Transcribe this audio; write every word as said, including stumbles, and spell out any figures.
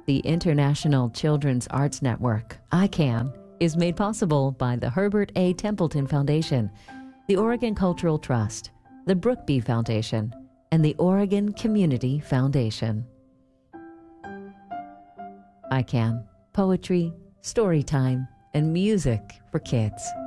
The International Children's Arts Network, I CAN, is made possible by the Herbert A. Templeton Foundation, the Oregon Cultural Trust, the Brookby Foundation, and the Oregon Community Foundation. I CAN, poetry, story time, and music for kids.